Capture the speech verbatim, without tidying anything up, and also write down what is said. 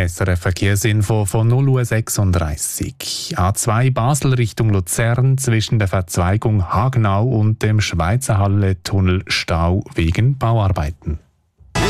S R F Verkehrsinfo von null Uhr sechsunddreißig. A zwei Basel Richtung Luzern zwischen der Verzweigung Hagenau und dem Schweizerhalle-Tunnel Stau wegen Bauarbeiten.